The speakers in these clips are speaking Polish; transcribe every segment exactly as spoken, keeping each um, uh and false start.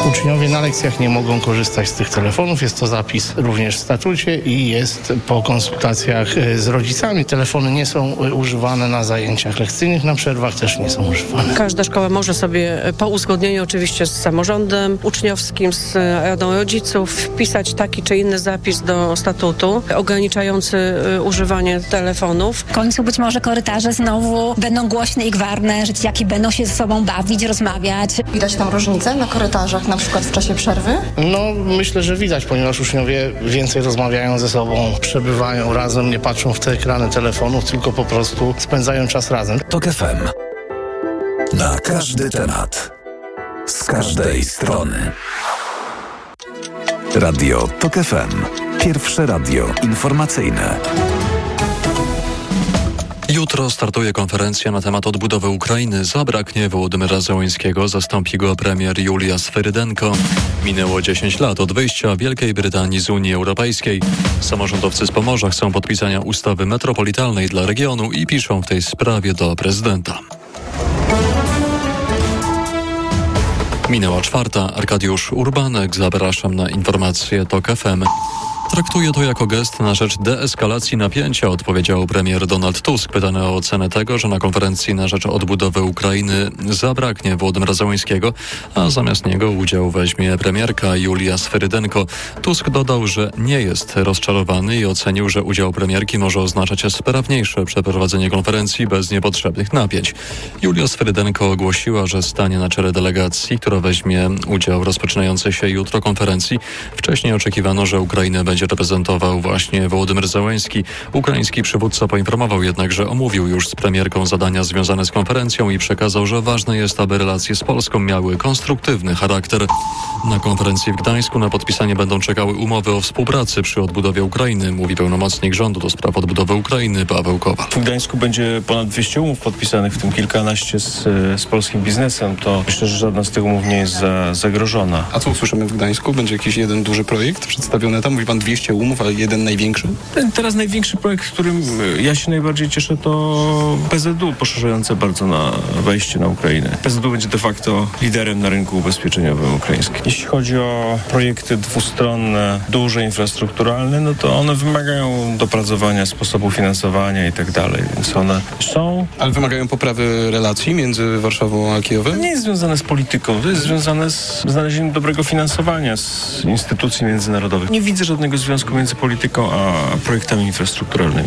Uczniowie na lekcjach nie mogą korzystać z tych telefonów. Jest to zapis również w statucie i jest po konsultacjach z rodzicami. Telefony nie są używane na zajęciach lekcyjnych, na przerwach też nie są używane. Każda szkoła może sobie po uzgodnieniu oczywiście z samorządem uczniowskim, z radą rodziców wpisać taki czy inny zapis do statutu ograniczający używanie telefonów. W końcu być może korytarze znowu będą głośne i gwarne, że dzieciaki będą się ze sobą bawić, rozmawiać. Widać tam różnicę na korytarzach, na przykład w czasie przerwy? No, myślę, że widać, ponieważ uczniowie więcej rozmawiają ze sobą, przebywają razem, nie patrzą w te ekrany telefonów, tylko po prostu spędzają czas razem. Tok F M. Na każdy temat. Z każdej strony. Radio Tok F M. Pierwsze radio informacyjne. Jutro startuje konferencja na temat odbudowy Ukrainy. Zabraknie Wołodymyra Zełenskiego, zastąpi go premier Julia Swerydenko. Minęło dziesięć lat od wyjścia Wielkiej Brytanii z Unii Europejskiej. Samorządowcy z Pomorza chcą podpisania ustawy metropolitalnej dla regionu i piszą w tej sprawie do prezydenta. Minęła czwarta. Arkadiusz Urbanek. Zapraszam na informacje Tok F M. Traktuję to jako gest na rzecz deeskalacji napięcia, odpowiedział premier Donald Tusk, pytany o ocenę tego, że na konferencji na rzecz odbudowy Ukrainy zabraknie Wołodymyra Zełenskiego, a zamiast niego udział weźmie premierka Julia Swerydenko. Tusk dodał, że nie jest rozczarowany i ocenił, że udział premierki może oznaczać sprawniejsze przeprowadzenie konferencji bez niepotrzebnych napięć. Julia Swerydenko ogłosiła, że stanie na czele delegacji, która weźmie udział w rozpoczynającej się jutro konferencji. Wcześniej oczekiwano, że Ukrainę będzie reprezentował właśnie Wołodymyr Zełenski. Ukraiński przywódca poinformował jednak, że omówił już z premierką zadania związane z konferencją i przekazał, że ważne jest, aby relacje z Polską miały konstruktywny charakter. Na konferencji w Gdańsku na podpisanie będą czekały umowy o współpracy przy odbudowie Ukrainy, mówi pełnomocnik rządu do spraw odbudowy Ukrainy Paweł Kowal. W Gdańsku będzie ponad dwieście umów podpisanych, w tym kilkanaście z, z polskim biznesem. To myślę, że żadna z tych umów nie jest za, zagrożona. A co usłyszymy w Gdańsku? Będzie jakiś jeden duży projekt przedstawiony tam? Mówi pan dwieście umów, ale jeden największy? Teraz największy projekt, którym ja się najbardziej cieszę, to P Z U poszerzające bardzo na wejście na Ukrainę. P Z U będzie de facto liderem na rynku ubezpieczeniowym ukraińskim. Jeśli chodzi o projekty dwustronne, duże, infrastrukturalne, no to one wymagają dopracowania sposobu finansowania i tak dalej, więc one są. Ale wymagają poprawy relacji między Warszawą a Kijowem? To nie jest związane z polityką, to jest związane z znalezieniem dobrego finansowania z instytucji międzynarodowych. Nie widzę żadnego związku między polityką a projektami infrastrukturalnymi.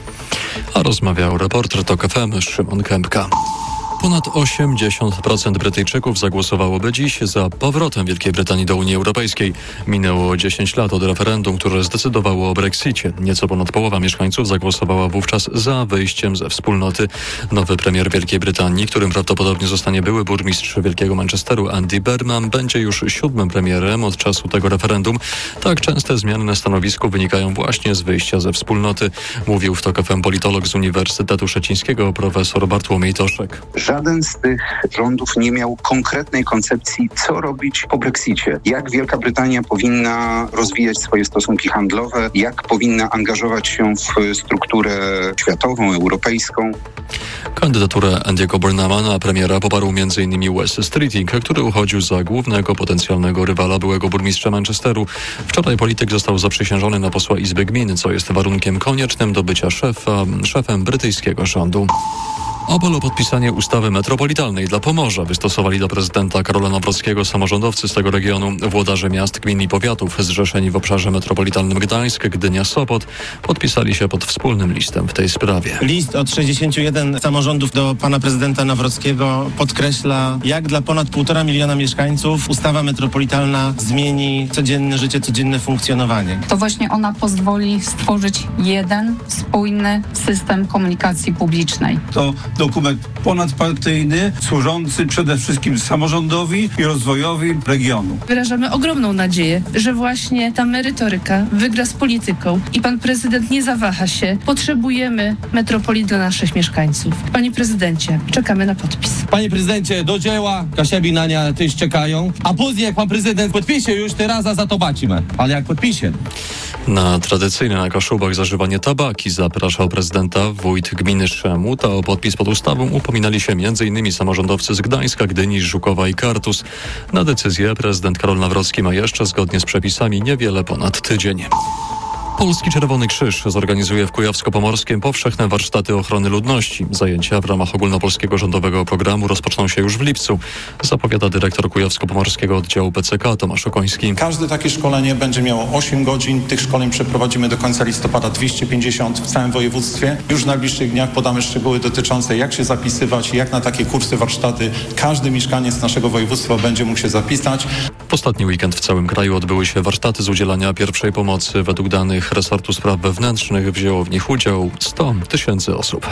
A rozmawiał reporter Tok F M Szymon Kępka. Ponad osiemdziesiąt procent Brytyjczyków zagłosowałoby dziś za powrotem Wielkiej Brytanii do Unii Europejskiej. Minęło dziesięć lat od referendum, które zdecydowało o Brexicie. Nieco ponad połowa mieszkańców zagłosowała wówczas za wyjściem ze wspólnoty. Nowy premier Wielkiej Brytanii, którym prawdopodobnie zostanie były burmistrz Wielkiego Manchesteru Andy Burnham, będzie już siódmym premierem od czasu tego referendum. Tak częste zmiany na stanowisku wynikają właśnie z wyjścia ze wspólnoty, mówił w Tok F M politolog z Uniwersytetu Szczecińskiego profesor Bartłomiej Toszek. Żaden z tych rządów nie miał konkretnej koncepcji, co robić po Brexicie. Jak Wielka Brytania powinna rozwijać swoje stosunki handlowe, jak powinna angażować się w strukturę światową, europejską. Kandydaturę Andy'ego Burnhama na premiera poparł m in Wes Streeting, który uchodził za głównego potencjalnego rywala byłego burmistrza Manchesteru. Wczoraj polityk został zaprzysiężony na posła Izby Gmin, co jest warunkiem koniecznym do bycia szefa, szefem brytyjskiego rządu. Apel o podpisanie ustawy metropolitalnej dla Pomorza wystosowali do prezydenta Karola Nawrockiego samorządowcy z tego regionu. Włodarze miast, gmin i powiatów zrzeszeni w obszarze metropolitalnym Gdańsk, Gdynia, Sopot podpisali się pod wspólnym listem w tej sprawie. List od sześćdziesięciu jeden samorządów do pana prezydenta Nawrockiego podkreśla, jak dla ponad półtora miliona mieszkańców ustawa metropolitalna zmieni codzienne życie, codzienne funkcjonowanie. To właśnie ona pozwoli stworzyć jeden spójny system komunikacji publicznej. To dokument ponadpartyjny, służący przede wszystkim samorządowi i rozwojowi regionu. Wyrażamy ogromną nadzieję, że właśnie ta merytoryka wygra z polityką i pan prezydent nie zawaha się. Potrzebujemy metropolii dla naszych mieszkańców. Panie prezydencie, czekamy na podpis. Panie prezydencie, do dzieła, Kasiabi na nie też czekają, a później jak pan prezydent podpisze już teraz, a za to bacimy. Ale jak podpisze? Na tradycyjne na Kaszubach zażywanie tabaki zapraszał prezydenta wójt gminy Szemut, a o podpis pod ustawą upominali się między innymi samorządowcy z Gdańska, Gdyni, Żukowa i Kartus. Na decyzję prezydent Karol Nawrocki ma jeszcze zgodnie z przepisami niewiele ponad tydzień. Polski Czerwony Krzyż zorganizuje w Kujawsko-Pomorskiem powszechne warsztaty ochrony ludności. Zajęcia w ramach ogólnopolskiego rządowego programu rozpoczną się już w lipcu, zapowiada dyrektor Kujawsko-Pomorskiego Oddziału P C K Tomasz Okoński. Każde takie szkolenie będzie miało osiem godzin. Tych szkoleń przeprowadzimy do końca listopada dwieście pięćdziesiąt w całym województwie. Już w najbliższych dniach podamy szczegóły dotyczące jak się zapisywać, jak na takie kursy, warsztaty każdy mieszkaniec naszego województwa będzie mógł się zapisać. W ostatni weekend w całym kraju odbyły się warsztaty z udzielania pierwszej pomocy. Według danych resortu spraw wewnętrznych wzięło w nich udział sto tysięcy osób.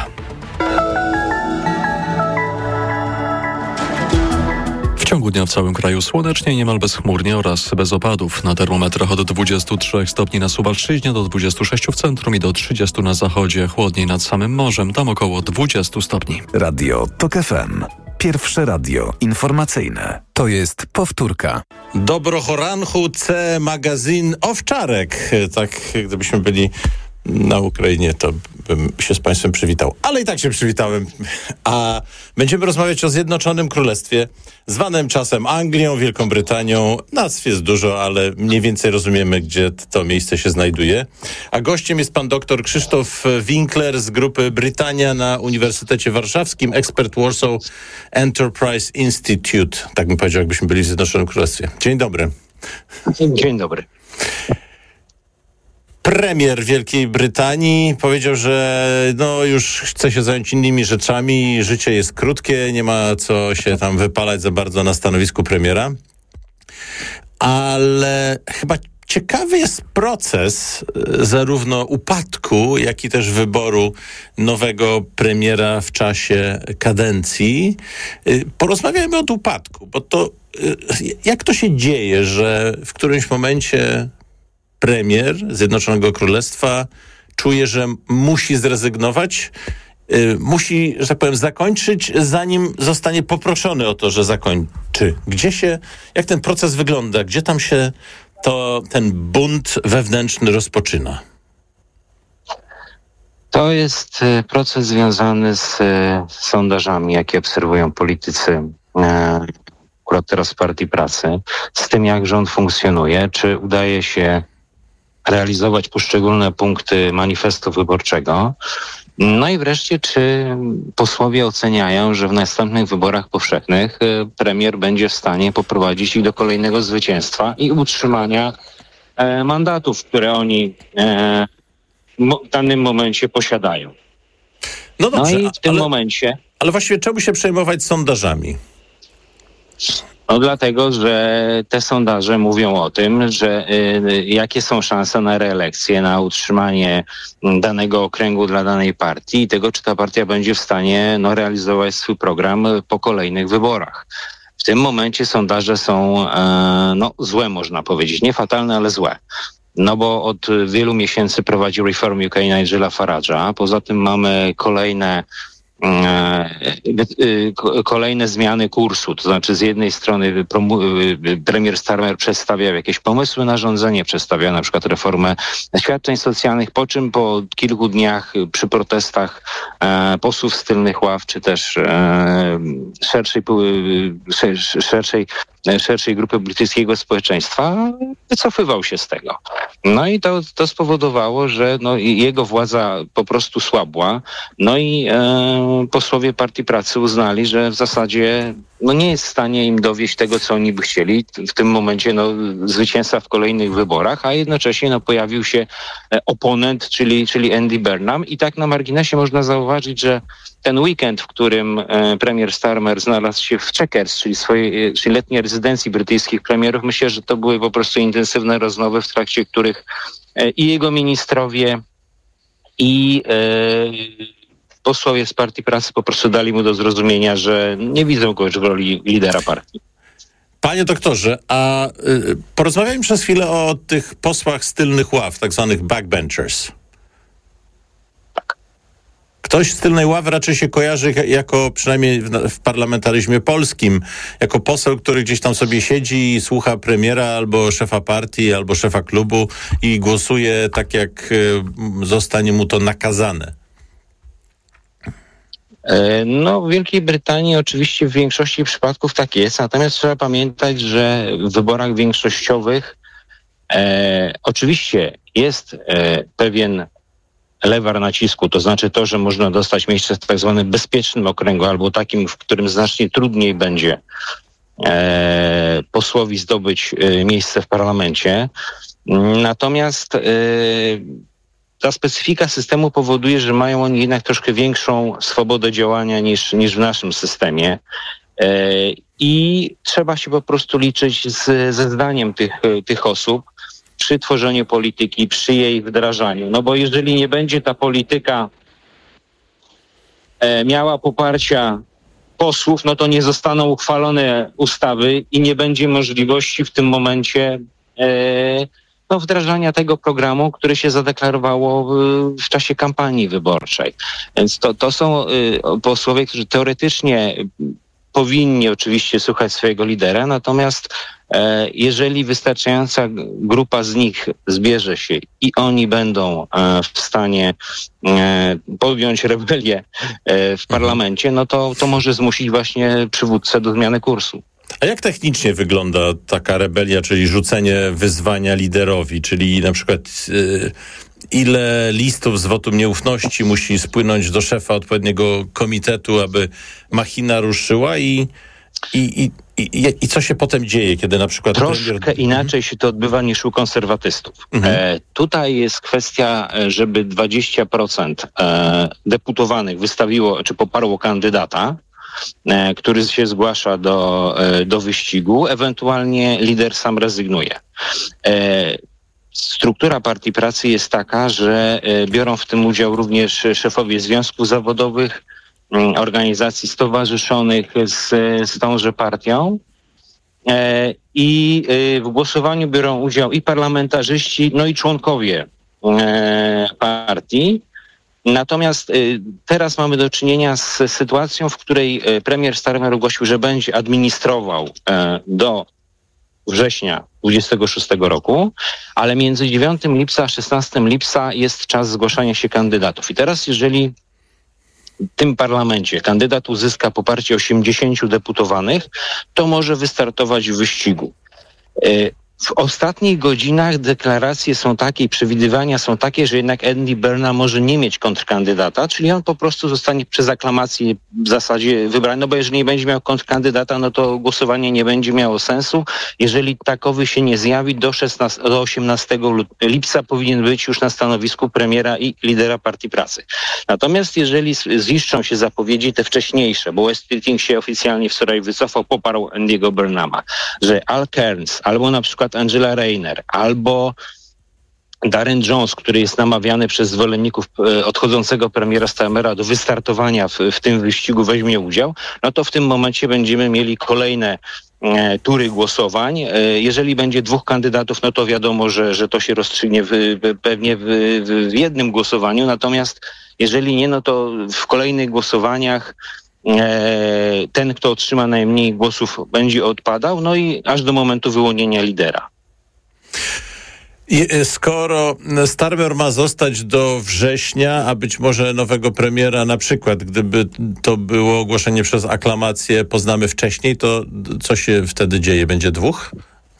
W ciągu dnia w całym kraju słonecznie, niemal bezchmurnie oraz bez opadów. Na termometrach od dwudziestu trzech stopni na Suwalszczyźnie do dwudziestu sześciu w centrum i do trzydziestu na zachodzie. Chłodniej nad samym morzem, tam około dwudziestu stopni. Radio TOK F M. Pierwsze radio informacyjne. To jest powtórka. Dobrochoranchu C magazyn Owczarek. Tak, gdybyśmy byli na Ukrainie, to bym się z Państwem przywitał. Ale i tak się przywitałem. A będziemy rozmawiać o Zjednoczonym Królestwie, zwanym czasem Anglią, Wielką Brytanią. Nazw jest dużo, ale mniej więcej rozumiemy, gdzie to miejsce się znajduje. A gościem jest pan doktor Krzysztof Winkler z grupy Brytania na Uniwersytecie Warszawskim, ekspert Warsaw Enterprise Institute. Tak bym powiedział, jakbyśmy byli w Zjednoczonym Królestwie. Dzień dobry. Dzień dobry. Premier Wielkiej Brytanii powiedział, że no już chce się zająć innymi rzeczami, życie jest krótkie, nie ma co się tam wypalać za bardzo na stanowisku premiera. Ale chyba ciekawy jest proces zarówno upadku, jak i też wyboru nowego premiera w czasie kadencji. Porozmawiajmy o upadku, bo to jak to się dzieje, że w którymś momencie premier Zjednoczonego Królestwa czuje, że musi zrezygnować, yy, musi, że tak powiem, zakończyć, zanim zostanie poproszony o to, że zakończy. Gdzie się, jak ten proces wygląda? Gdzie tam się to, ten bunt wewnętrzny rozpoczyna? To jest proces związany z sondażami, jakie obserwują politycy akurat teraz w Partii Pracy, z tym, jak rząd funkcjonuje, czy udaje się realizować poszczególne punkty manifestu wyborczego. No i wreszcie, czy posłowie oceniają, że w następnych wyborach powszechnych premier będzie w stanie poprowadzić ich do kolejnego zwycięstwa i utrzymania e, mandatów, które oni e, mo- w danym momencie posiadają. No dobrze, no i w tym ale, momencie... Ale właściwie czemu się przejmować sondażami? No dlatego, że te sondaże mówią o tym, że y, jakie są szanse na reelekcję, na utrzymanie danego okręgu dla danej partii i tego, czy ta partia będzie w stanie no, realizować swój program po kolejnych wyborach. W tym momencie sondaże są e, no, złe, można powiedzieć. Nie fatalne, ale złe. No bo od wielu miesięcy prowadzi Reform U K Nigela Farage'a. Poza tym mamy kolejne kolejne zmiany kursu, to znaczy z jednej strony premier Starmer przedstawiał jakieś pomysły na rządzenie, przedstawiał na przykład reformę świadczeń socjalnych, po czym po kilku dniach przy protestach e, posłów z tylnych ław, czy też e, szerszej, szerszej, szerszej grupy brytyjskiego społeczeństwa wycofywał się z tego. No i to, to spowodowało, że no, jego władza po prostu słabła, no i e, posłowie Partii Pracy uznali, że w zasadzie no, nie jest w stanie im dowieść tego, co oni by chcieli. W tym momencie no, zwycięstwa w kolejnych wyborach, a jednocześnie no, pojawił się oponent, czyli, czyli Andy Burnham. I tak na marginesie można zauważyć, że ten weekend, w którym e, premier Starmer znalazł się w Chequers, czyli swojej, czyli letniej rezydencji brytyjskich premierów, myślę, że to były po prostu intensywne rozmowy, w trakcie których e, i jego ministrowie, i e, posłowie z Partii Pracy po prostu dali mu do zrozumienia, że nie widzą go już w roli lidera partii. Panie doktorze, a y, porozmawiajmy przez chwilę o tych posłach z tylnych ław, tak zwanych backbenchers. Tak. Ktoś z tylnej ławy raczej się kojarzy jako, przynajmniej w, w parlamentaryzmie polskim, jako poseł, który gdzieś tam sobie siedzi i słucha premiera albo szefa partii, albo szefa klubu i głosuje tak, jak y, zostanie mu to nakazane. No, w Wielkiej Brytanii oczywiście w większości przypadków tak jest, natomiast trzeba pamiętać, że w wyborach większościowych e, oczywiście jest e, pewien lewar nacisku, to znaczy to, że można dostać miejsce w tak zwanym bezpiecznym okręgu albo takim, w którym znacznie trudniej będzie e, posłowi zdobyć e, miejsce w parlamencie. Natomiast e, ta specyfika systemu powoduje, że mają oni jednak troszkę większą swobodę działania niż, niż w naszym systemie. E, I trzeba się po prostu liczyć z, ze zdaniem tych, tych osób przy tworzeniu polityki, przy jej wdrażaniu. No bo jeżeli nie będzie ta polityka e, miała poparcia posłów, no to nie zostaną uchwalone ustawy i nie będzie możliwości w tym momencie e, no, wdrażania tego programu, który się zadeklarowało w, w czasie kampanii wyborczej. Więc to, to są y, posłowie, którzy teoretycznie powinni oczywiście słuchać swojego lidera, natomiast e, jeżeli wystarczająca grupa z nich zbierze się i oni będą e, w stanie e, podjąć rebelię e, w parlamencie, no to, to może zmusić właśnie przywódcę do zmiany kursu. A jak technicznie wygląda taka rebelia, czyli rzucenie wyzwania liderowi, czyli na przykład yy, ile listów z wotum nieufności musi spłynąć do szefa odpowiedniego komitetu, aby machina ruszyła i, i, i, i, i co się potem dzieje, kiedy na przykład... Troszkę premier... inaczej się to odbywa niż u konserwatystów. Mhm. E, tutaj jest kwestia, żeby dwadzieścia procent e, deputowanych wystawiło, czy poparło kandydata, który się zgłasza do, do wyścigu, ewentualnie lider sam rezygnuje. Struktura Partii Pracy jest taka, że biorą w tym udział również szefowie związków zawodowych, organizacji stowarzyszonych z, z tąże partią i w głosowaniu biorą udział i parlamentarzyści, no i członkowie partii. Natomiast y, teraz mamy do czynienia z sytuacją, w której y, premier Starmer ogłosił, że będzie administrował y, do września dwudziestego szóstego roku, ale między dziewiątego lipca a szesnastego lipca jest czas zgłaszania się kandydatów. I teraz jeżeli w tym parlamencie kandydat uzyska poparcie osiemdziesięciu deputowanych, to może wystartować w wyścigu. Y, W ostatnich godzinach deklaracje są takie i przewidywania są takie, że jednak Andy Burnham może nie mieć kontrkandydata, czyli on po prostu zostanie przez aklamację w zasadzie wybrany, no bo jeżeli nie będzie miał kontrkandydata, no to głosowanie nie będzie miało sensu. Jeżeli takowy się nie zjawi, do, szesnastego, do osiemnastego lipca powinien być już na stanowisku premiera i lidera Partii Pracy. Natomiast jeżeli ziszczą się zapowiedzi te wcześniejsze, bo West Meeting się oficjalnie wczoraj wycofał, poparł Andy'ego Burnhama, że Al Kearns albo na przykład Angela Rayner albo Darren Jones, który jest namawiany przez zwolenników odchodzącego premiera Starmera do wystartowania w, w tym wyścigu, weźmie udział, no to w tym momencie będziemy mieli kolejne e, tury głosowań. E, jeżeli będzie dwóch kandydatów, no to wiadomo, że, że to się rozstrzygnie w, pewnie w, w, w jednym głosowaniu, natomiast jeżeli nie, no to w kolejnych głosowaniach ten, kto otrzyma najmniej głosów, będzie odpadał, no i aż do momentu wyłonienia lidera. I skoro Starmer ma zostać do września, a być może nowego premiera, na przykład gdyby to było ogłoszenie przez aklamację, poznamy wcześniej, to co się wtedy dzieje? Będzie dwóch?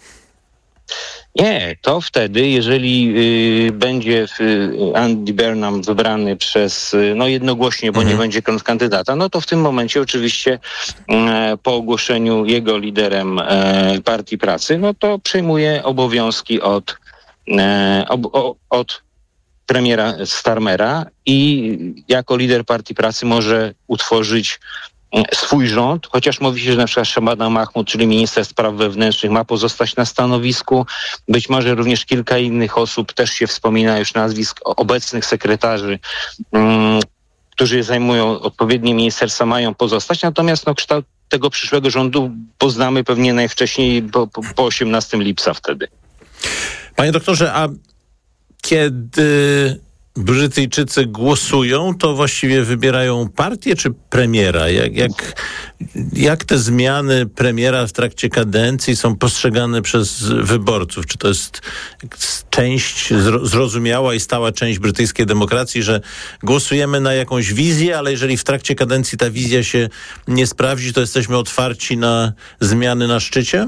Nie, to wtedy, jeżeli y, będzie y, Andy Burnham wybrany przez, y, no jednogłośnie, bo mhm. nie będzie kandydata, no to w tym momencie oczywiście y, po ogłoszeniu jego liderem y, Partii Pracy, no to przejmuje obowiązki od, y, ob, o, od premiera Starmera i jako lider Partii Pracy może utworzyć swój rząd, chociaż mówi się, że na przykład Shabana Mahmoud, czyli minister spraw wewnętrznych, ma pozostać na stanowisku. Być może również kilka innych osób, też się wspomina już nazwisk obecnych sekretarzy, um, którzy zajmują odpowiednie ministerstwa, mają pozostać. Natomiast no, kształt tego przyszłego rządu poznamy pewnie najwcześniej po, po, po osiemnastego lipca wtedy. Panie doktorze, a kiedy Brytyjczycy głosują, to właściwie wybierają partię czy premiera? Jak, jak, jak te zmiany premiera w trakcie kadencji są postrzegane przez wyborców? Czy to jest część, zrozumiała i stała część brytyjskiej demokracji, że głosujemy na jakąś wizję, ale jeżeli w trakcie kadencji ta wizja się nie sprawdzi, to jesteśmy otwarci na zmiany na szczycie?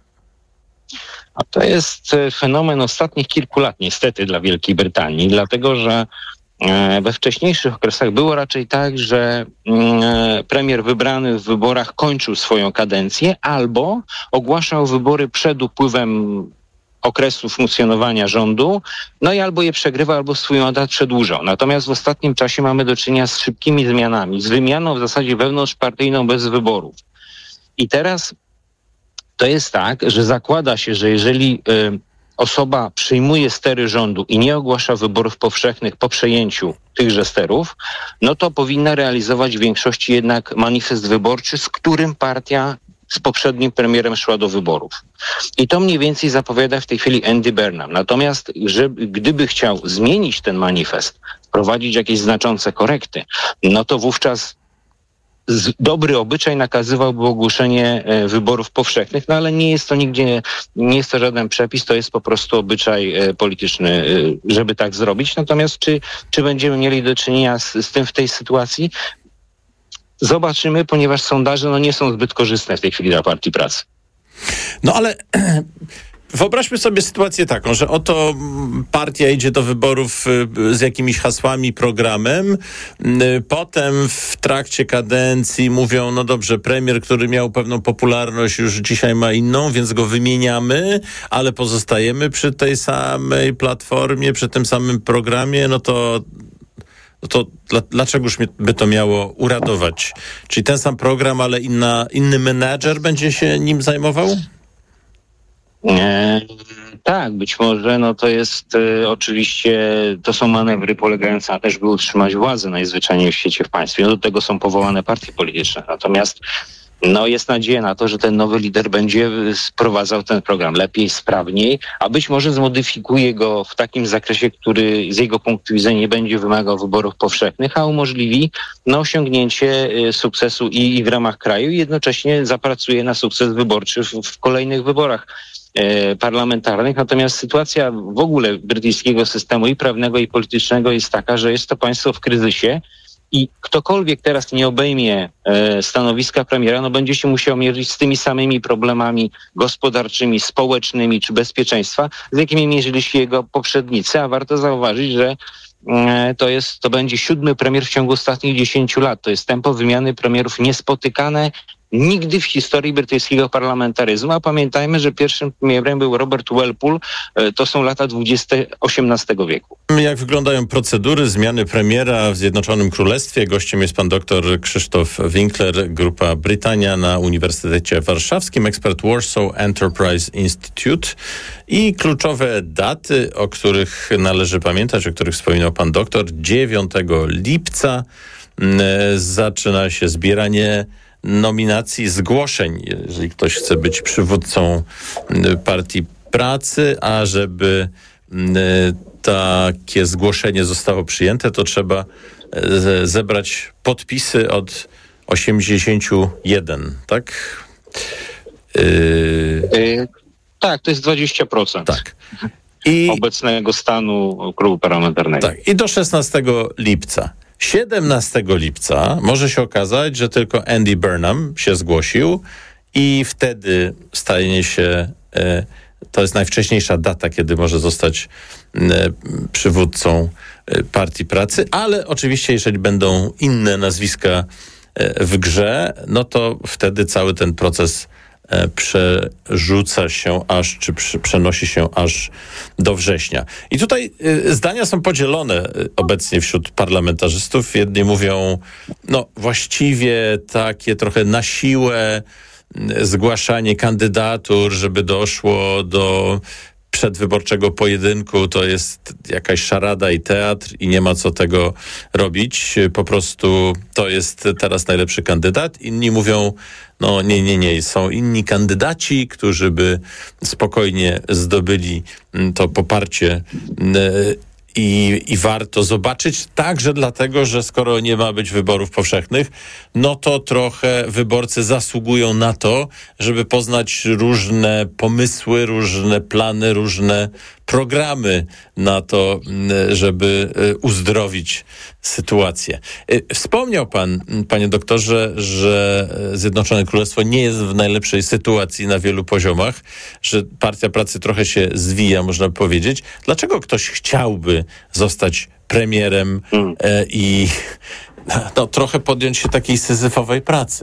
A to jest fenomen ostatnich kilku lat niestety dla Wielkiej Brytanii, dlatego że we wcześniejszych okresach było raczej tak, że premier wybrany w wyborach kończył swoją kadencję albo ogłaszał wybory przed upływem okresu funkcjonowania rządu, no i albo je przegrywał, albo swój mandat przedłużał. Natomiast w ostatnim czasie mamy do czynienia z szybkimi zmianami, z wymianą w zasadzie wewnątrzpartyjną bez wyborów. I teraz to jest tak, że zakłada się, że jeżeli y, osoba przyjmuje stery rządu i nie ogłasza wyborów powszechnych po przejęciu tychże sterów, no to powinna realizować w większości jednak manifest wyborczy, z którym partia z poprzednim premierem szła do wyborów. I to mniej więcej zapowiada w tej chwili Andy Burnham. Natomiast żeby, gdyby chciał zmienić ten manifest, wprowadzić jakieś znaczące korekty, no to wówczas dobry obyczaj nakazywałby ogłoszenie wyborów powszechnych, no ale nie jest to nigdzie, nie jest to żaden przepis, to jest po prostu obyczaj polityczny, żeby tak zrobić. Natomiast czy, czy będziemy mieli do czynienia z, z tym w tej sytuacji? Zobaczymy, ponieważ sondaże no, nie są zbyt korzystne w tej chwili dla Partii Pracy. No ale wyobraźmy sobie sytuację taką, że oto partia idzie do wyborów z jakimiś hasłami, programem. Potem w trakcie kadencji mówią, no dobrze, premier, który miał pewną popularność, już dzisiaj ma inną, więc go wymieniamy, ale pozostajemy przy tej samej platformie, przy tym samym programie, no to No to dla, dlaczegoż by to miało uradować? Czyli ten sam program, ale inna, inny menadżer będzie się nim zajmował? E, tak, być może no to jest e, oczywiście, to są manewry polegające na też, by utrzymać władzę najzwyczajniej w świecie w państwie. No do tego są powołane partie polityczne. Natomiast no jest nadzieja na to, że ten nowy lider będzie sprowadzał ten program lepiej, sprawniej, a być może zmodyfikuje go w takim zakresie, który z jego punktu widzenia nie będzie wymagał wyborów powszechnych, a umożliwi no, osiągnięcie sukcesu i, i w ramach kraju i jednocześnie zapracuje na sukces wyborczy w, w kolejnych wyborach e, parlamentarnych. Natomiast sytuacja w ogóle brytyjskiego systemu i prawnego, i politycznego jest taka, że jest to państwo w kryzysie. I ktokolwiek teraz nie obejmie e, stanowiska premiera, no będzie się musiał mierzyć z tymi samymi problemami gospodarczymi, społecznymi czy bezpieczeństwa, z jakimi mierzyli się jego poprzednicy, a warto zauważyć, że e, to jest, to będzie siódmy premier w ciągu ostatnich dziesięciu lat. To jest tempo wymiany premierów niespotykane nigdy w historii brytyjskiego parlamentaryzmu, a pamiętajmy, że pierwszym premierem był Robert Walpole, to są lata dwudzieste osiemnastego wieku. Jak wyglądają procedury zmiany premiera w Zjednoczonym Królestwie? Gościem jest pan doktor Krzysztof Winkler, Grupa Brytania na Uniwersytecie Warszawskim, ekspert Warsaw Enterprise Institute. I kluczowe daty, o których należy pamiętać, o których wspominał pan doktor. dziewiątego lipca zaczyna się zbieranie nominacji, zgłoszeń, jeżeli ktoś chce być przywódcą Partii Pracy, a żeby takie zgłoszenie zostało przyjęte, to trzeba zebrać podpisy od osiemdziesięciu jeden, tak? Yy... Yy, tak, to jest dwadzieścia procent. Tak. I obecnego stanu klubu parlamentarnego. Tak, i do szesnastego lipca. siedemnastego lipca może się okazać, że tylko Andy Burnham się zgłosił i wtedy stanie się, e, to jest najwcześniejsza data, kiedy może zostać e, przywódcą e, Partii Pracy, ale oczywiście jeżeli będą inne nazwiska e, w grze, no to wtedy cały ten proces przerzuca się aż, czy przy, przenosi się aż do września. I tutaj y, zdania są podzielone y, obecnie wśród parlamentarzystów. Jedni mówią, no właściwie takie trochę na siłę y, zgłaszanie kandydatur, żeby doszło do przedwyborczego pojedynku, to jest jakaś szarada i teatr i nie ma co tego robić. Po prostu to jest teraz najlepszy kandydat. Inni mówią, no nie, nie, nie, są inni kandydaci, którzy by spokojnie zdobyli to poparcie I, I warto zobaczyć, także dlatego, że skoro nie ma być wyborów powszechnych, no to trochę wyborcy zasługują na to, żeby poznać różne pomysły, różne plany, różne programy na to, żeby uzdrowić sytuację. Wspomniał pan, panie doktorze, że Zjednoczone Królestwo nie jest w najlepszej sytuacji na wielu poziomach, że Partia Pracy trochę się zwija, można by powiedzieć. Dlaczego ktoś chciałby zostać premierem mm. e, i no, trochę podjąć się takiej syzyfowej pracy?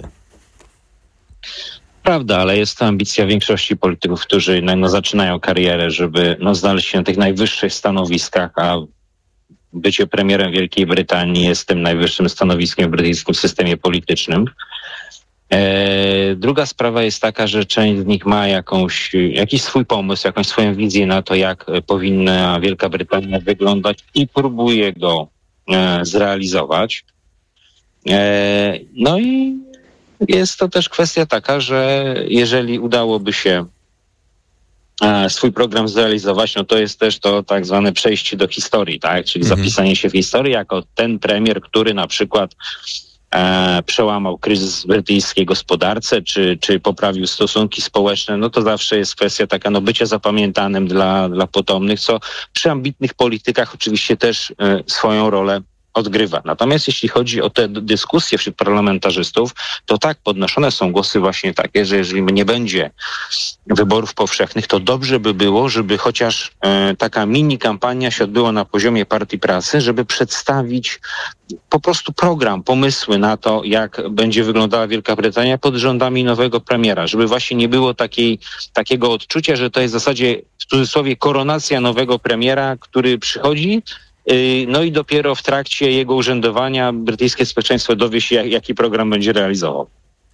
Prawda, ale jest to ambicja większości polityków, którzy no, no, zaczynają karierę, żeby no, znaleźć się na tych najwyższych stanowiskach, a bycie premierem Wielkiej Brytanii jest tym najwyższym stanowiskiem w brytyjskim systemie politycznym. E, druga sprawa jest taka, że część z nich ma jakąś, jakiś swój pomysł, jakąś swoją wizję na to, jak powinna Wielka Brytania wyglądać i próbuje go e, zrealizować. E, no i jest to też kwestia taka, że jeżeli udałoby się e, swój program zrealizować, no to jest też to tak zwane przejście do historii, tak? Czyli mhm. zapisanie się w historii jako ten premier, który na przykład E, przełamał kryzys w brytyjskiej gospodarce, czy, czy poprawił stosunki społeczne, no to zawsze jest kwestia taka, no bycia zapamiętanym dla, dla potomnych, co przy ambitnych politykach oczywiście też e, swoją rolę odgrywa. Natomiast jeśli chodzi o te dyskusje wśród parlamentarzystów, to tak, podnoszone są głosy właśnie takie, że jeżeli nie będzie wyborów powszechnych, to dobrze by było, żeby chociaż e, taka mini kampania się odbyła na poziomie Partii Pracy, żeby przedstawić po prostu program, pomysły na to, jak będzie wyglądała Wielka Brytania pod rządami nowego premiera, żeby właśnie nie było takiej, takiego odczucia, że to jest w zasadzie w cudzysłowie koronacja nowego premiera, który przychodzi, no i dopiero w trakcie jego urzędowania brytyjskie społeczeństwo dowie się, jak, jaki program będzie realizował.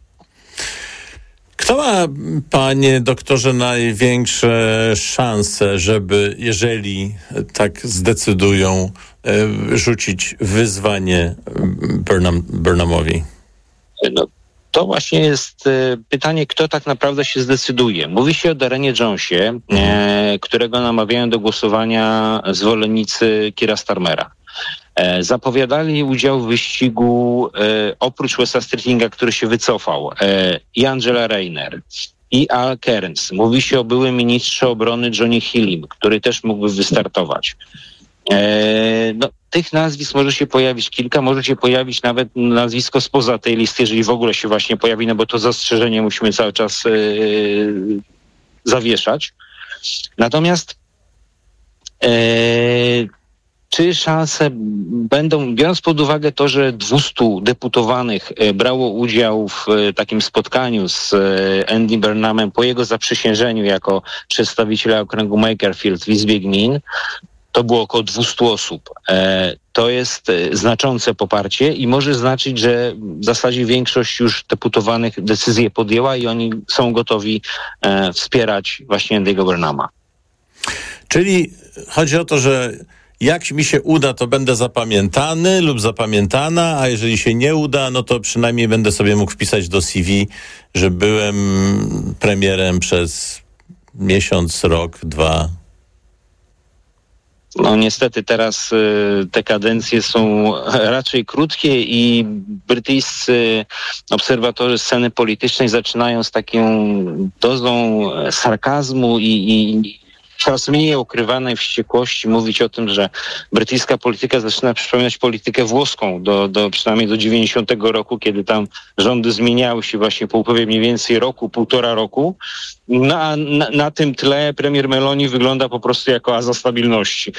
Kto ma, panie doktorze, największe szanse, żeby, jeżeli tak zdecydują, rzucić wyzwanie Burnham, Burnhamowi? No, to właśnie jest pytanie, kto tak naprawdę się zdecyduje. Mówi się o Darrenie Jonesie, e, którego namawiają do głosowania zwolennicy Keira Starmera. E, zapowiadali udział w wyścigu e, oprócz Wesa Streetinga, który się wycofał, e, i Angela Rayner, i Al Cairns. Mówi się o byłym ministrze obrony Johnny Hillim, który też mógłby wystartować. E, no, tych nazwisk może się pojawić kilka, może się pojawić nawet nazwisko spoza tej listy, jeżeli w ogóle się właśnie pojawi, no bo to zastrzeżenie musimy cały czas e, zawieszać. Natomiast e, czy szanse będą, biorąc pod uwagę to, że dwustu deputowanych brało udział w takim spotkaniu z Andy Burnhamem po jego zaprzysiężeniu jako przedstawiciela okręgu Makerfield w Izbie Gmin, to było około dwieście osób. To jest znaczące poparcie i może znaczyć, że w zasadzie większość już deputowanych decyzję podjęła i oni są gotowi wspierać właśnie Andy'ego Burnhama. Czyli chodzi o to, że jak mi się uda, to będę zapamiętany lub zapamiętana, a jeżeli się nie uda, no to przynajmniej będę sobie mógł wpisać do C V, że byłem premierem przez miesiąc, rok, dwa. No niestety teraz y, te kadencje są raczej krótkie i brytyjscy obserwatorzy sceny politycznej zaczynają z taką dozą sarkazmu i, i coraz mniej ukrywanej wściekłości mówić o tym, że brytyjska polityka zaczyna przypominać politykę włoską do, do przynajmniej do dziewięćdziesiątego roku, kiedy tam rządy zmieniały się właśnie po upływie mniej więcej roku, półtora roku. Na, na, na tym tle premier Meloni wygląda po prostu jako oaza stabilności.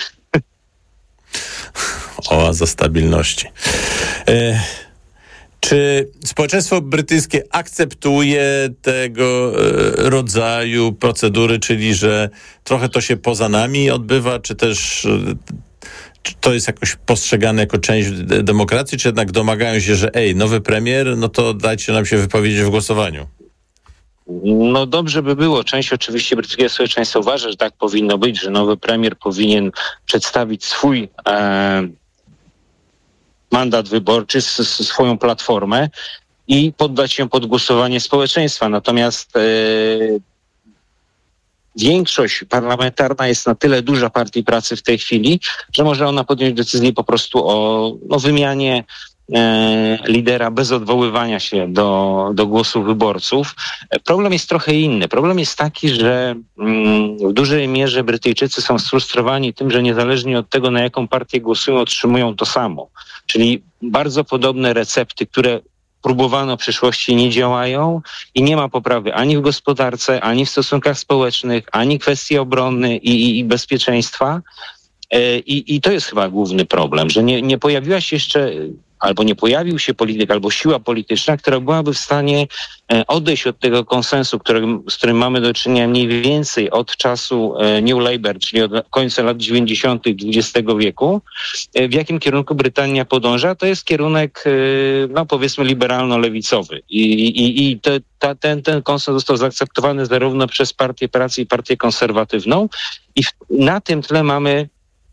Oaza stabilności. E- Czy społeczeństwo brytyjskie akceptuje tego e, rodzaju procedury, czyli że trochę to się poza nami odbywa, czy też e, czy to jest jakoś postrzegane jako część de- demokracji, czy jednak domagają się, że ej, nowy premier, no to dajcie nam się wypowiedzieć w głosowaniu? No dobrze by było. Część oczywiście brytyjskiego społeczeństwa uważa, że tak powinno być, że nowy premier powinien przedstawić swój e, mandat wyborczy, s- s- swoją platformę i poddać się pod głosowanie społeczeństwa. Natomiast e, większość parlamentarna jest na tyle duża Partii Pracy w tej chwili, że może ona podjąć decyzję po prostu o, o wymianie e, lidera bez odwoływania się do, do głosu wyborców. Problem jest trochę inny. Problem jest taki, że mm, w dużej mierze Brytyjczycy są sfrustrowani tym, że niezależnie od tego, na jaką partię głosują, otrzymują to samo. Czyli bardzo podobne recepty, które próbowano w przyszłości, nie działają i nie ma poprawy ani w gospodarce, ani w stosunkach społecznych, ani kwestii obrony i, i, i bezpieczeństwa. I, I to jest chyba główny problem, że nie, nie pojawiła się jeszcze, albo nie pojawił się polityk, albo siła polityczna, która byłaby w stanie odejść od tego konsensu, którym, z którym mamy do czynienia mniej więcej od czasu New Labour, czyli od końca lat dziewięćdziesiątych dwudziestego wieku. W jakim kierunku Brytania podąża? To jest kierunek, no powiedzmy, liberalno-lewicowy. I, i, i te, ta, ten, ten konsens został zaakceptowany zarówno przez Partię Pracy i Partię Konserwatywną. I w, na tym tle mamy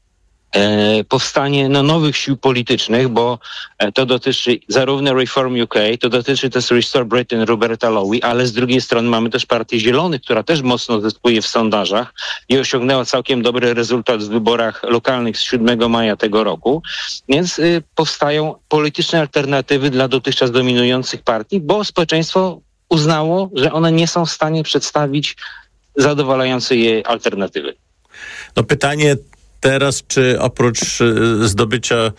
E, powstanie no, nowych sił politycznych, bo e, to dotyczy zarówno Reform U K, to dotyczy też Restore Britain Roberta Lowy, ale z drugiej strony mamy też Partię Zielonych, która też mocno zyskuje w sondażach i osiągnęła całkiem dobry rezultat w wyborach lokalnych z siódmego maja tego roku. Więc y, powstają polityczne alternatywy dla dotychczas dominujących partii, bo społeczeństwo uznało, że one nie są w stanie przedstawić zadowalającej je alternatywy. No pytanie teraz, czy oprócz zdobycia e,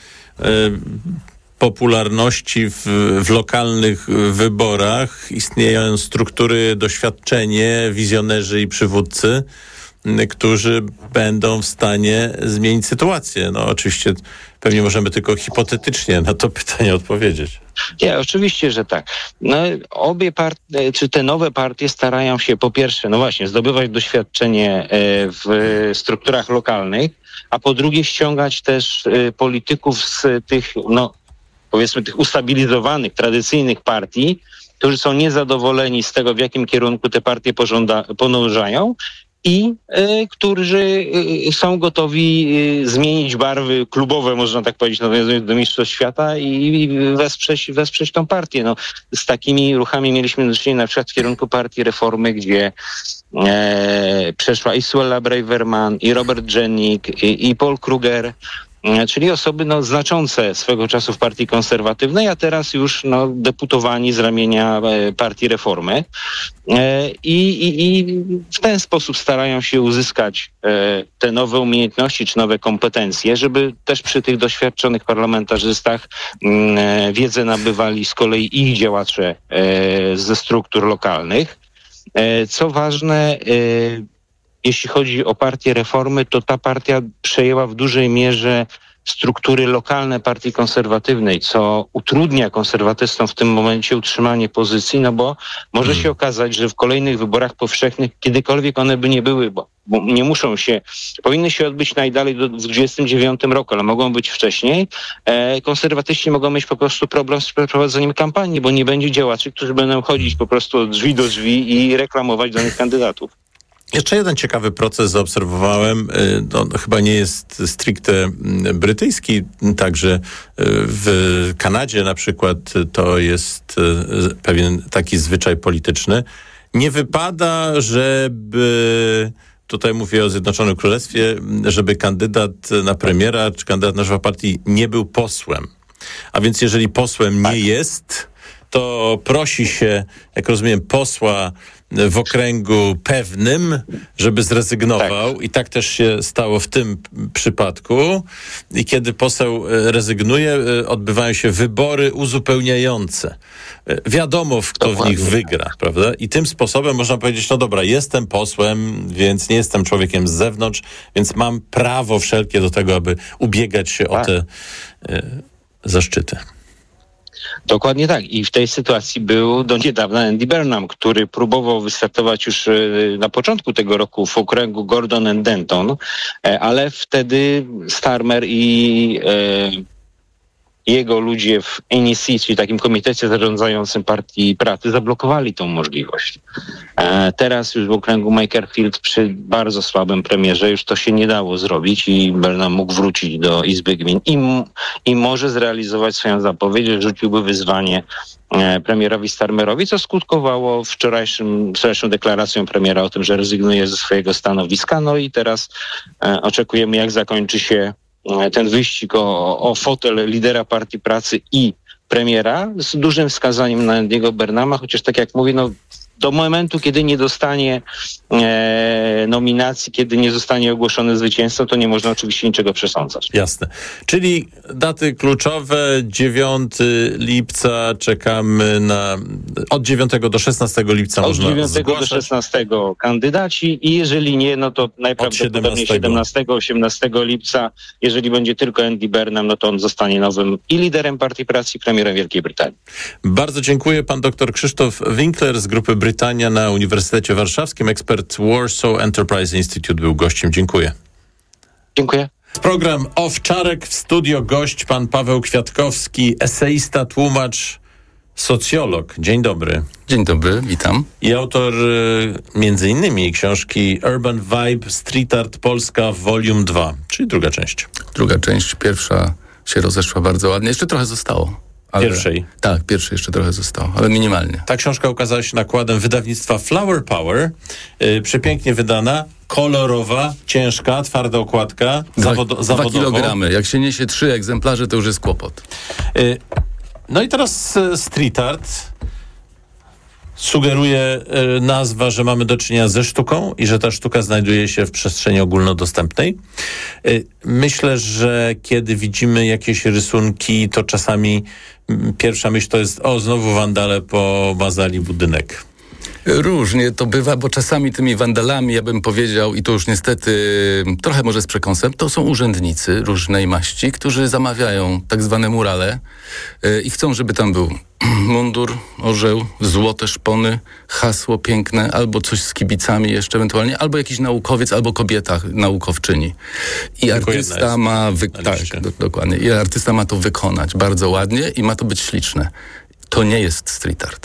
popularności w, w lokalnych wyborach istnieją struktury, doświadczenie, wizjonerzy i przywódcy, którzy będą w stanie zmienić sytuację. No oczywiście pewnie możemy tylko hipotetycznie na to pytanie odpowiedzieć. Nie, oczywiście, że tak. No, obie partie, czy te nowe partie starają się po pierwsze, no właśnie, zdobywać doświadczenie w strukturach lokalnych, a po drugie ściągać też polityków z tych, no powiedzmy, tych ustabilizowanych, tradycyjnych partii, którzy są niezadowoleni z tego, w jakim kierunku te partie pożąda, podążają i y, którzy y, są gotowi y, zmienić barwy klubowe, można tak powiedzieć, nawiązując do Mistrzostw Świata i, i wesprzeć, wesprzeć tą partię. No, z takimi ruchami mieliśmy do czynienia na przykład w kierunku Partii Reformy, gdzie e, przeszła i Suella Braverman, i Robert Jennick, i, i Paul Kruger, czyli osoby no, znaczące swego czasu w Partii Konserwatywnej, a teraz już no, deputowani z ramienia e, Partii Reformy. E, i, i, I w ten sposób starają się uzyskać e, te nowe umiejętności czy nowe kompetencje, żeby też przy tych doświadczonych parlamentarzystach m, e, wiedzę nabywali z kolei ich działacze e, ze struktur lokalnych. E, co ważne, e, jeśli chodzi o Partię Reformy, to ta partia przejęła w dużej mierze struktury lokalne Partii Konserwatywnej, co utrudnia konserwatystom w tym momencie utrzymanie pozycji, no bo może hmm. się okazać, że w kolejnych wyborach powszechnych, kiedykolwiek one by nie były, bo, bo nie muszą się, powinny się odbyć najdalej do dwudziestego dziewiątego roku, ale mogą być wcześniej. E, konserwatyści mogą mieć po prostu problem z przeprowadzeniem kampanii, bo nie będzie działaczy, którzy będą chodzić po prostu od drzwi do drzwi i reklamować danych kandydatów. Jeszcze jeden ciekawy proces zaobserwowałem, no, chyba nie jest stricte brytyjski, także w Kanadzie na przykład to jest pewien taki zwyczaj polityczny. Nie wypada, żeby, tutaj mówię o Zjednoczonym Królestwie, żeby kandydat na premiera czy kandydat na szefa partii nie był posłem. A więc jeżeli posłem nie jest, to prosi się, jak rozumiem, posła w okręgu pewnym, żeby zrezygnował. Tak. I tak też się stało w tym przypadku. I kiedy poseł rezygnuje, odbywają się wybory uzupełniające. Wiadomo, kto Dokładnie. w nich wygra, prawda? I tym sposobem można powiedzieć, no dobra, jestem posłem, więc nie jestem człowiekiem z zewnątrz, więc mam prawo wszelkie do tego, aby ubiegać się tak. o te y, zaszczyty. Dokładnie tak. I w tej sytuacji był do niedawna Andy Burnham, który próbował wystartować już na początku tego roku w okręgu Gordon and Denton, ale wtedy Starmer i jego ludzie w N E C, czyli takim komitecie zarządzającym Partii Pracy, zablokowali tą możliwość. E, teraz już w okręgu Makerfield przy bardzo słabym premierze już to się nie dało zrobić i Burnham mógł wrócić do Izby Gmin i, i może zrealizować swoją zapowiedź, że rzuciłby wyzwanie e, premierowi Starmerowi, co skutkowało wczorajszym, wczorajszą deklaracją premiera o tym, że rezygnuje ze swojego stanowiska. No i teraz e, oczekujemy, jak zakończy się ten wyścig o, o fotel lidera Partii Pracy i premiera z dużym wskazaniem na Andy'ego Burnhama, chociaż tak jak mówię, no do momentu, kiedy nie dostanie e, nominacji, kiedy nie zostanie ogłoszony zwycięzcą, to nie można oczywiście niczego przesądzać. Jasne. Czyli daty kluczowe, dziewiątego lipca czekamy na... Od dziewiątego do szesnastego lipca od można dziewiątego zgłaszać. do szesnastego kandydaci i jeżeli nie, no to najprawdopodobniej siedemnastego, osiemnastego lipca, jeżeli będzie tylko Andy Burnham, no to on zostanie nowym i liderem Partii Pracy, i premierem Wielkiej Brytanii. Bardzo dziękuję. Pan dr Krzysztof Winkler z Grupy Brytania na Uniwersytecie Warszawskim, ekspert Warsaw Enterprise Institute był gościem. Dziękuję. Dziękuję. Program Owczarek, w studio gość pan Paweł Kwiatkowski, eseista, tłumacz, socjolog. Dzień dobry. Dzień dobry, witam. I autor y, między innymi książki Urban Vibe, Street Art Polska, Volume dwa, czyli druga część. Druga część, pierwsza się rozeszła bardzo ładnie, jeszcze trochę zostało. Ale, pierwszej? Tak, pierwszej jeszcze trochę zostało, ale minimalnie. Ta książka ukazała się nakładem wydawnictwa Flower Power, yy, przepięknie wydana, kolorowa, ciężka, twarda okładka, zawodo- zawodowo. Dwa kilogramy, jak się niesie trzy egzemplarze, to już jest kłopot. Yy, no i teraz y, street art. Sugeruje y, nazwa, że mamy do czynienia ze sztuką i że ta sztuka znajduje się w przestrzeni ogólnodostępnej. Y, myślę, że kiedy widzimy jakieś rysunki, to czasami y, pierwsza myśl to jest: o, znowu wandale pomazali budynek. Różnie to bywa, bo czasami tymi wandalami, ja bym powiedział, i to już niestety trochę może z przekąsem, to są urzędnicy różnej maści, którzy zamawiają tak zwane murale yy, i chcą, żeby tam był mundur, orzeł, złote szpony, hasło piękne, albo coś z kibicami jeszcze ewentualnie, albo jakiś naukowiec, albo kobieta naukowczyni. I Tylko artysta ma... Wy- tak, do, dokładnie. I artysta ma to wykonać bardzo ładnie i ma to być śliczne. To nie jest street art.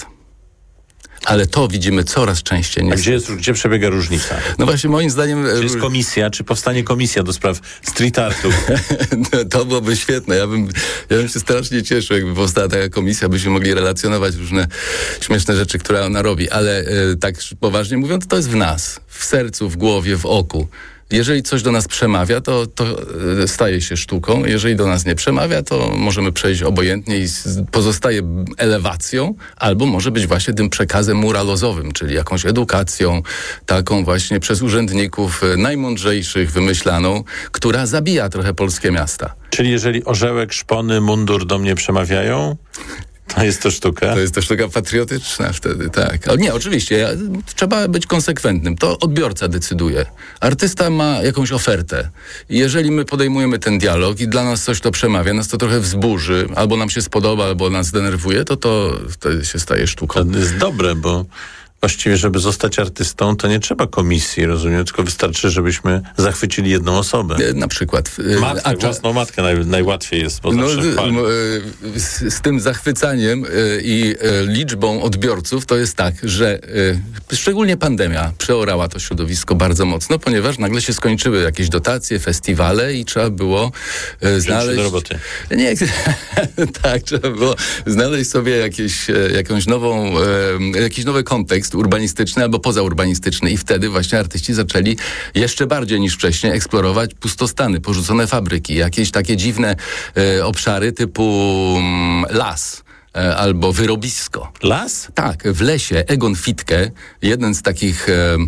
Ale to widzimy coraz częściej. A gdzie, jest, gdzie przebiega różnica? No właśnie moim zdaniem... Czy jest komisja, czy powstanie komisja do spraw street artu? To byłoby świetne. Ja bym, ja bym się strasznie cieszył, jakby powstała taka komisja, byśmy mogli relacjonować różne śmieszne rzeczy, które ona robi. Ale e, tak poważnie mówiąc, to jest w nas. W sercu, w głowie, w oku. Jeżeli coś do nas przemawia, to, to staje się sztuką. Jeżeli do nas nie przemawia, to możemy przejść obojętnie i pozostaje elewacją, albo może być właśnie tym przekazem muralozowym, czyli jakąś edukacją, taką właśnie przez urzędników najmądrzejszych wymyślaną, która zabija trochę polskie miasta. Czyli jeżeli orzełek, szpony, mundur do mnie przemawiają... To jest to sztuka? To jest to sztuka patriotyczna wtedy, tak. Ale nie, oczywiście, ja, trzeba być konsekwentnym. To odbiorca decyduje. Artysta ma jakąś ofertę. I jeżeli my podejmujemy ten dialog i dla nas coś to przemawia, nas to trochę wzburzy, albo nam się spodoba, albo nas denerwuje, to to wtedy się staje sztuką. To jest dobre, bo właściwie, żeby zostać artystą, to nie trzeba komisji, rozumiem, tylko wystarczy, żebyśmy zachwycili jedną osobę. Na przykład. Matkę, a, własną matkę naj, najłatwiej jest, bo no, zawsze chwali. z, z tym zachwycaniem i liczbą odbiorców to jest tak, że szczególnie pandemia przeorała to środowisko bardzo mocno, ponieważ nagle się skończyły jakieś dotacje, festiwale i trzeba było znaleźć... do roboty. Nie, tak, trzeba było znaleźć sobie jakieś, jakąś nową, jakiś nowy kontekst urbanistyczny albo pozaurbanistyczny i wtedy właśnie artyści zaczęli jeszcze bardziej niż wcześniej eksplorować pustostany, porzucone fabryki, jakieś takie dziwne e, obszary typu mm, las e, albo wyrobisko. Las? Tak, w lesie Egon Fitke, jeden z takich... E,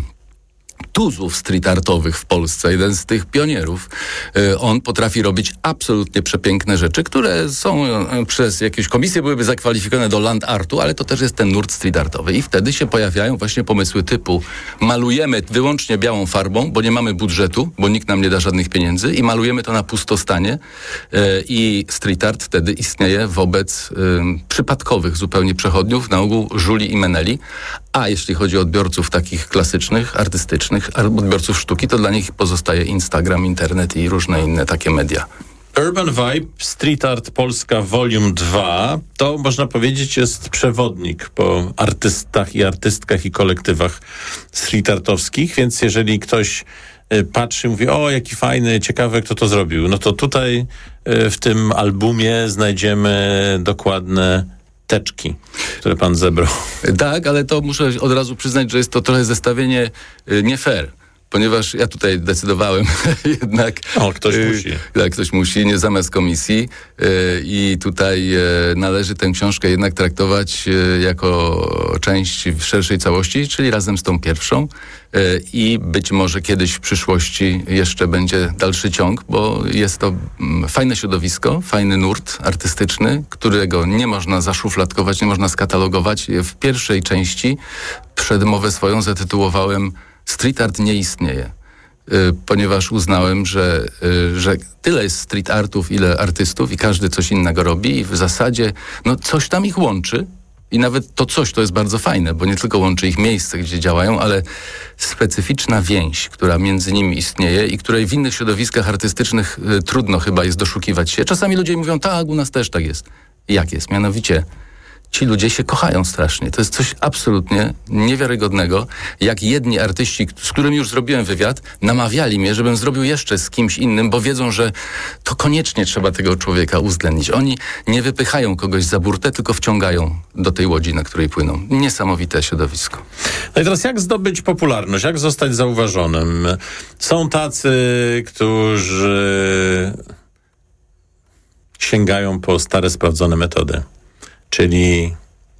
tuzów street artowych w Polsce, jeden z tych pionierów. On potrafi robić absolutnie przepiękne rzeczy, które są przez jakieś komisje byłyby zakwalifikowane do land artu, ale to też jest ten nurt street artowy. I wtedy się pojawiają właśnie pomysły typu malujemy wyłącznie białą farbą, bo nie mamy budżetu, bo nikt nam nie da żadnych pieniędzy i malujemy to na pustostanie i street art wtedy istnieje wobec przypadkowych zupełnie przechodniów, na ogół żuli i meneli. A jeśli chodzi o odbiorców takich klasycznych, artystycznych, odbiorców sztuki, to dla nich pozostaje Instagram, internet i różne inne takie media. Urban Vibe, Street Art Polska Volume dwa, to można powiedzieć jest przewodnik po artystach i artystkach i kolektywach street artowskich, więc jeżeli ktoś patrzy i mówi, o jaki fajny, ciekawy, kto to zrobił, no to tutaj w tym albumie znajdziemy dokładne teczki, które pan zebrał. Tak, ale to muszę od razu przyznać, że jest to trochę zestawienie nie fair. Ponieważ ja tutaj decydowałem jednak... O, ktoś musi. Tak, ktoś musi, nie zamiast komisji. I tutaj należy tę książkę jednak traktować jako część szerszej całości, czyli razem z tą pierwszą. I być może kiedyś w przyszłości jeszcze będzie dalszy ciąg, bo jest to fajne środowisko, fajny nurt artystyczny, którego nie można zaszufladkować, nie można skatalogować. W pierwszej części przedmowę swoją zatytułowałem Street art nie istnieje, y, ponieważ uznałem, że, y, że tyle jest street artów, ile artystów i każdy coś innego robi i w zasadzie no, coś tam ich łączy i nawet to coś to jest bardzo fajne, bo nie tylko łączy ich miejsce, gdzie działają, ale specyficzna więź, która między nimi istnieje i której w innych środowiskach artystycznych y, trudno chyba jest doszukiwać się. Czasami ludzie mówią, tak, u nas też tak jest. Jak jest? Mianowicie ci ludzie się kochają strasznie. To jest coś absolutnie niewiarygodnego. Jak jedni artyści, z którymi już zrobiłem wywiad, namawiali mnie, żebym zrobił jeszcze z kimś innym, bo wiedzą, że to koniecznie trzeba tego człowieka uwzględnić. Oni nie wypychają kogoś za burtę, tylko wciągają do tej łodzi, na której płyną. Niesamowite środowisko. No i teraz jak zdobyć popularność? Jak zostać zauważonym? Są tacy, którzy sięgają po stare, sprawdzone metody. Czyli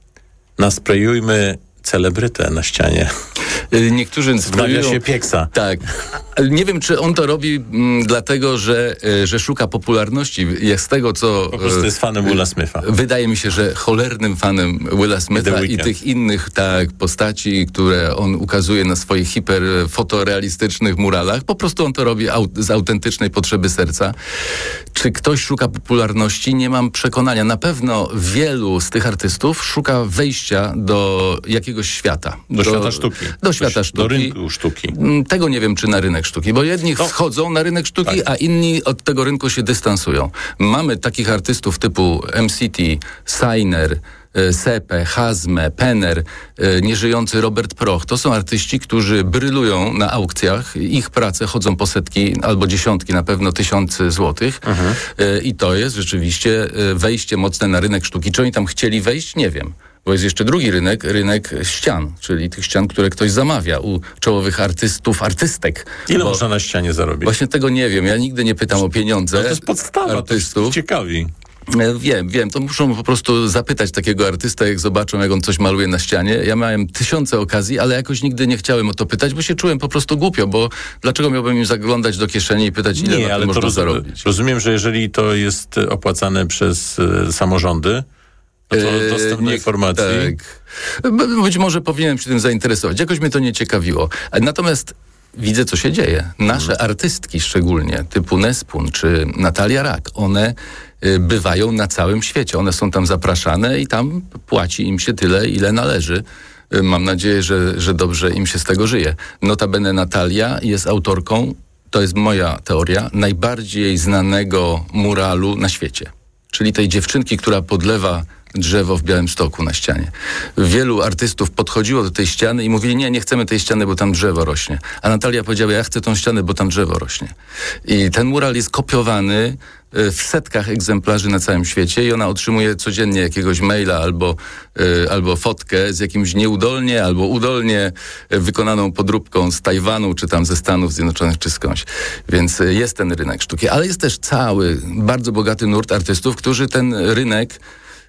nasprejujmy celebrytę na ścianie. Niektórzy w nawiasie Pieksa. Tak. Nie wiem, czy on to robi m, dlatego, że, że szuka popularności. Jak z tego, co... Po prostu jest fanem Willa Smitha. Wydaje mi się, że cholernym fanem Willa Smitha i tych innych tak postaci, które on ukazuje na swoich hiperfotorealistycznych muralach. Po prostu on to robi aut- z autentycznej potrzeby serca. Czy ktoś szuka popularności? Nie mam przekonania. Na pewno wielu z tych artystów szuka wejścia do jakiegoś świata. Do, do świata sztuki. Do świata sztuki. Do rynku sztuki. Tego nie wiem, czy na rynek sztuki, bo jedni no. wchodzą na rynek sztuki, tak. a inni od tego rynku się dystansują. Mamy takich artystów typu M C T, Signer, Sepe, Hazme, Penner, nieżyjący Robert Proch. To są artyści, którzy brylują na aukcjach. Ich prace chodzą po setki albo dziesiątki, na pewno tysiący złotych. Mhm. I to jest rzeczywiście wejście mocne na rynek sztuki. Czy oni tam chcieli wejść? Nie wiem. Bo jest jeszcze drugi rynek, rynek ścian, czyli tych ścian, które ktoś zamawia u czołowych artystów, artystek. Ile można na ścianie zarobić? Właśnie tego nie wiem. Ja nigdy nie pytam o pieniądze. No to jest podstawa, artystów. To ciekawi. Wiem, wiem. To muszą po prostu zapytać takiego artysta, jak zobaczą, jak on coś maluje na ścianie. Ja miałem tysiące okazji, ale jakoś nigdy nie chciałem o to pytać, bo się czułem po prostu głupio, bo dlaczego miałbym im zaglądać do kieszeni i pytać, ile nie, na ale to można roz- zarobić? Rozumiem, że jeżeli to jest opłacane przez y, samorządy, no to dostęp do informacji. Tak. Być może powinienem się tym zainteresować. Jakoś mnie to nie ciekawiło. Natomiast widzę, co się dzieje. Nasze hmm. artystki szczególnie, typu Nespun czy Natalia Rak, one y, bywają na całym świecie. One są tam zapraszane i tam płaci im się tyle, ile należy. Y, mam nadzieję, że, że dobrze im się z tego żyje. Notabene Natalia jest autorką, to jest moja teoria, najbardziej znanego muralu na świecie. Czyli tej dziewczynki, która podlewa drzewo w Białymstoku na ścianie. Wielu artystów podchodziło do tej ściany i mówili, nie, nie chcemy tej ściany, bo tam drzewo rośnie. A Natalia powiedziała, ja chcę tą ścianę, bo tam drzewo rośnie. I ten mural jest kopiowany w setkach egzemplarzy na całym świecie i ona otrzymuje codziennie jakiegoś maila albo, y, albo fotkę z jakimś nieudolnie albo udolnie wykonaną podróbką z Tajwanu, czy tam ze Stanów Zjednoczonych, czy skądś. Więc jest ten rynek sztuki. Ale jest też cały, bardzo bogaty nurt artystów, którzy ten rynek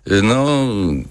no,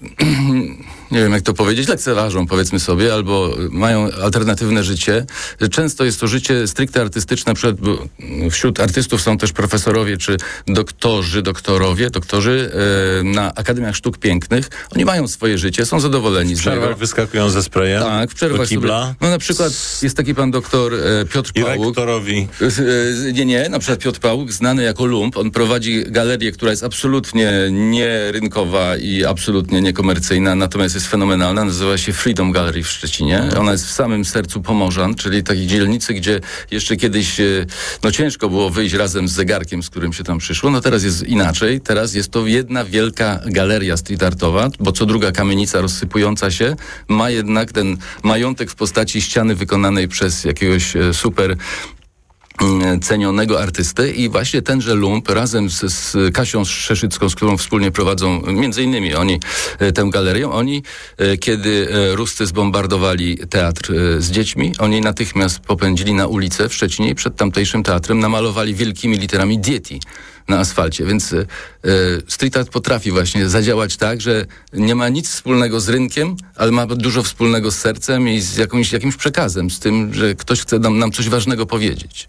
nie wiem jak to powiedzieć, lekceważą powiedzmy sobie, albo mają alternatywne życie. Często jest to życie stricte artystyczne, przed, wśród artystów są też profesorowie czy doktorzy, doktorowie, doktorzy e, na Akademiach Sztuk Pięknych. Oni mają swoje życie, są zadowoleni w z niego. W przerwach wyskakują ze sprayem? Tak, w przerwach sobie. No na przykład jest taki pan doktor e, Piotr I Pałuk. rektorowi. E, nie, nie, na przykład Piotr Pałuk, znany jako lump. On prowadzi galerię, która jest absolutnie nierynkowa i absolutnie niekomercyjna, natomiast jest jest fenomenalna, nazywa się Freedom Gallery w Szczecinie. Ona jest w samym sercu Pomorzan, czyli takiej dzielnicy, gdzie jeszcze kiedyś no ciężko było wyjść razem z zegarkiem, z którym się tam przyszło. No teraz jest inaczej. Teraz jest to jedna wielka galeria street artowa, bo co druga kamienica rozsypująca się ma jednak ten majątek w postaci ściany wykonanej przez jakiegoś super cenionego artysty i właśnie tenże Lump razem z, z Kasią Szeszycką, z którą wspólnie prowadzą między innymi oni tę galerię, oni kiedy Ruscy zbombardowali teatr z dziećmi, oni natychmiast popędzili na ulicę w Szczecinie i przed tamtejszym teatrem namalowali wielkimi literami Dieti na asfalcie, więc y, street art potrafi właśnie zadziałać tak, że nie ma nic wspólnego z rynkiem, ale ma dużo wspólnego z sercem i z jakimś, jakimś przekazem, z tym, że ktoś chce nam, nam coś ważnego powiedzieć.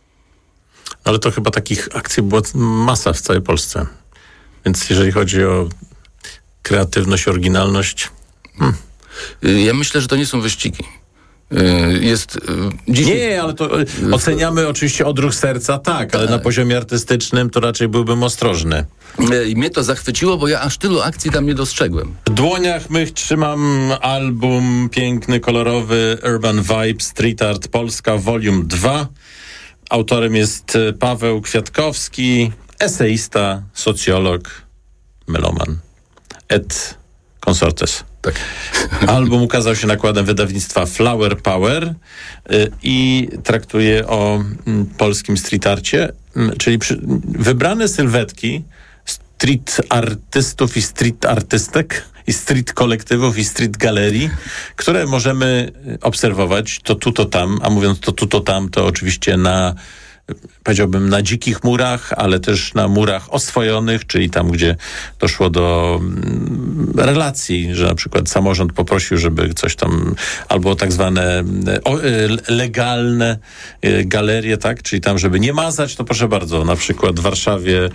Ale to chyba takich akcji była masa w całej Polsce. Więc jeżeli chodzi o kreatywność, oryginalność... Hmm. Ja myślę, że to nie są wyścigi. Jest dziś... Nie, ale to oceniamy oczywiście odruch serca, tak, ale na poziomie artystycznym to raczej byłbym ostrożny. I mnie to zachwyciło, bo ja aż tylu akcji tam nie dostrzegłem. W dłoniach mych trzymam album piękny, kolorowy Urban Vibe Street Art Polska Volume dwa. Autorem jest Paweł Kwiatkowski, eseista, socjolog, meloman et consortes. Tak. Album ukazał się nakładem wydawnictwa Flower Power y, i traktuje o m, polskim street arcie, m, czyli przy, wybrane sylwetki street artystów i street artystek i street kolektywów i street galerii, które możemy obserwować to tu, to tam, a mówiąc to tu, to tam, to oczywiście na, powiedziałbym, na dzikich murach, ale też na murach oswojonych, czyli tam, gdzie doszło do relacji, że na przykład samorząd poprosił, żeby coś tam, albo tak zwane o, legalne galerie, tak, czyli tam, żeby nie mazać, to proszę bardzo, na przykład w Warszawie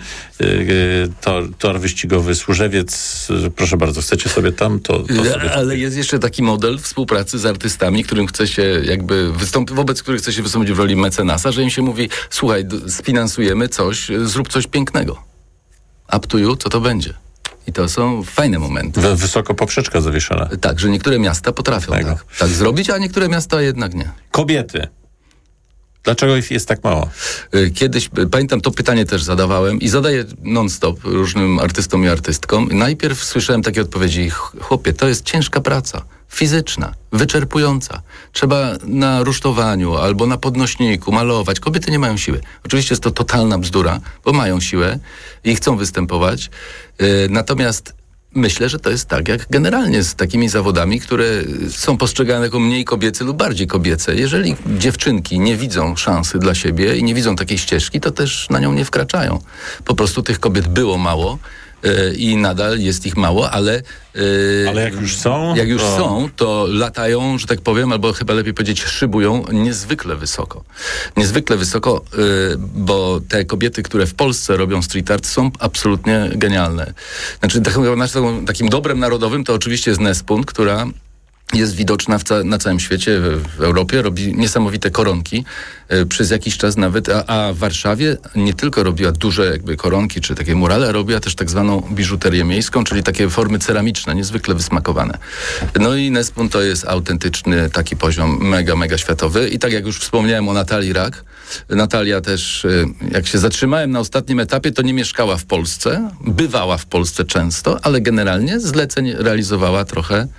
tor, tor wyścigowy Służewiec, proszę bardzo, chcecie sobie tam, to, to sobie ale jest jeszcze taki model współpracy z artystami, którym chce się jakby wystąpić, wobec których chce się wystąpić w roli mecenasa, że im się mówi, słuchaj, sfinansujemy coś, zrób coś pięknego. Up to you, co to będzie. I to są fajne momenty. W, wysoko poprzeczka zawieszona. Tak, że niektóre miasta potrafią tak, tak zrobić, a niektóre miasta jednak nie. Kobiety. Dlaczego ich jest tak mało? Kiedyś, pamiętam, to pytanie też zadawałem i zadaję non-stop różnym artystom i artystkom. Najpierw słyszałem takie odpowiedzi, chłopie, to jest ciężka praca, fizyczna, wyczerpująca. Trzeba na rusztowaniu albo na podnośniku malować. Kobiety nie mają siły. Oczywiście jest to totalna bzdura, bo mają siłę i chcą występować. Natomiast myślę, że to jest tak, jak generalnie z takimi zawodami, które są postrzegane jako mniej kobiece lub bardziej kobiece. Jeżeli dziewczynki nie widzą szansy dla siebie i nie widzą takiej ścieżki, to też na nią nie wkraczają. Po prostu tych kobiet było mało yy, i nadal jest ich mało, ale... Yy, ale jak już są? Jak już to... są, to latają, że tak powiem, albo chyba lepiej powiedzieć, szybują niezwykle wysoko. Niezwykle wysoko, yy, bo te kobiety, które w Polsce robią street art, są absolutnie genialne. Znaczy, takim, takim dobrem narodowym to oczywiście jest Nespun, która jest widoczna w ca- na całym świecie, w, w Europie, robi niesamowite koronki, y, przez jakiś czas nawet, a, a w Warszawie nie tylko robiła duże jakby koronki, czy takie murale, robiła też tak zwaną biżuterię miejską, czyli takie formy ceramiczne, niezwykle wysmakowane. No i Nespun to jest autentyczny taki poziom mega, mega światowy i tak jak już wspomniałem o Natalii Rak, Natalia też, y, jak się zatrzymałem na ostatnim etapie, to nie mieszkała w Polsce, bywała w Polsce często, ale generalnie zleceń realizowała trochę